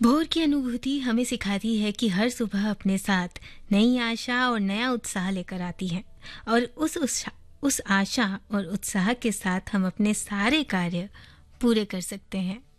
भोर की अनुभूति हमें सिखाती है कि हर सुबह अपने साथ नई आशा और नया उत्साह लेकर आती है और उस आशा और उत्साह के साथ हम अपने सारे कार्य पूरे कर सकते हैं।